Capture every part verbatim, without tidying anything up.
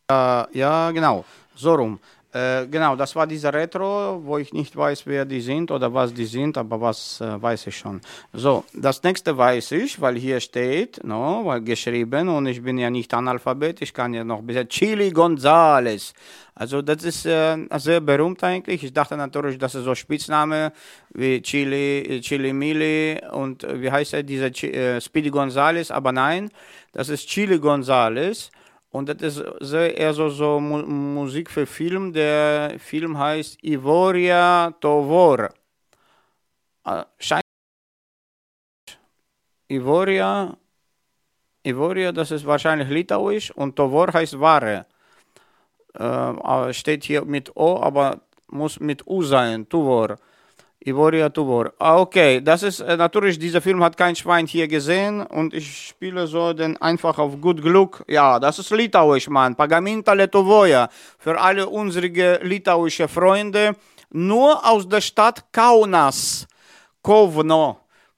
Äh, ja, genau, so rum. Äh, genau, das war dieser Retro, wo ich nicht weiß, wer die sind oder was die sind, aber was äh, weiß ich schon. So, das nächste weiß ich, weil hier steht, no, weil geschrieben und ich bin ja nicht Analphabet, ich kann ja noch ein bisschen Chili Gonzales. Also das ist äh, sehr berühmt eigentlich. Ich dachte natürlich, das ist so Spitzname wie Chili, Chili Mili und äh, wie heißt er, dieser Chi- äh, Speedy Gonzales, aber nein, das ist Chili Gonzales. Und das ist sehr, eher so, so Mu Musik für Film. Der Film heißt Ivoria Tovor. Äh, scheint Ivoria, Ivoria, das ist wahrscheinlich litauisch und Tovor heißt Ware. Äh, steht hier mit O, aber muss mit U sein, Tuvor. Ivoria Tuvor. Ah, okay, das ist äh, natürlich, dieser Film hat kein Schwein hier gesehen und ich spiele so den einfach auf gut Glück. Ja, das ist litauisch, Mann. Pagaminta Lietuvoje. Für alle unsere litauische Freunde. Nur aus der Stadt Kaunas. Kovno.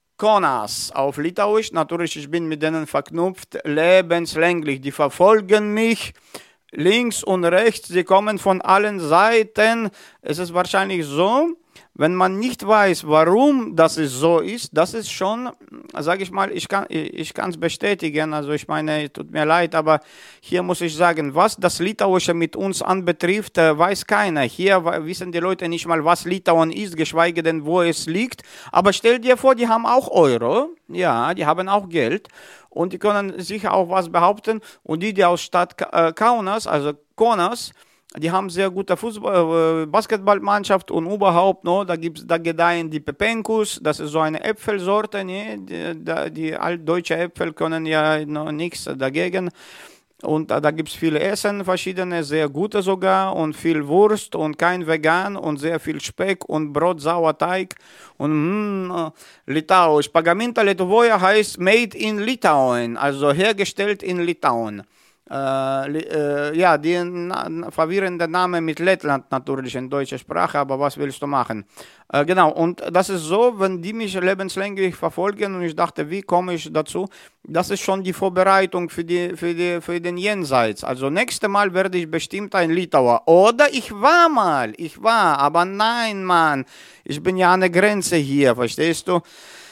Kaunas auf Litauisch. Natürlich, ich bin mit denen verknüpft. Lebenslänglich. Die verfolgen mich. Links und rechts, sie kommen von allen Seiten. Es ist wahrscheinlich so, wenn man nicht weiß, warum das ist so ist, das ist schon, sage ich mal, ich kann ich kann es bestätigen. Also ich meine, tut mir leid, aber hier muss ich sagen, was das Litauische mit uns anbetrifft, äh, weiß keiner. Hier wissen die Leute nicht mal, was Litauen ist, geschweige denn, wo es liegt. Aber stell dir vor, die haben auch Euro, ja, die haben auch Geld. Und die können sicher auch was behaupten. Und die, die aus Stadt Ka- äh, Kaunas, also Kaunas, die haben sehr gute Fußball, äh, Basketballmannschaft und überhaupt, no, da gibt's, da gedeihen die Pepenkus, das ist so eine Äpfelsorte, ne, die, die, die altdeutsche Äpfel können ja noch nichts dagegen. Und da, da gibt es viel Essen, verschiedene, sehr gute sogar und viel Wurst und kein Vegan und sehr viel Speck und Brot, Sauerteig und mm, Litauisch. Pagaminta Lietuvoje heißt Made in Litauen, also hergestellt in Litauen. Äh, äh, ja, die na, verwirrende Name mit Lettland natürlich in deutscher Sprache, aber was willst du machen? Äh, genau, und das ist so, wenn die mich lebenslänglich verfolgen und ich dachte, wie komme ich dazu? Das ist schon die Vorbereitung für, die, für, die, für den Jenseits. Also nächstes Mal werde ich bestimmt ein Litauer. Oder ich war mal, ich war, aber nein, Mann, ich bin ja an der Grenze hier, verstehst du?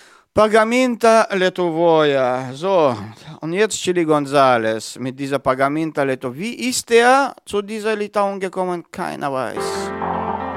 Pagaminta Lietuvoje. So, und jetzt Chili Gonzales mit dieser Pagaminta Lietuvoje. Wie ist er zu dieser Litauen gekommen? Keiner weiß.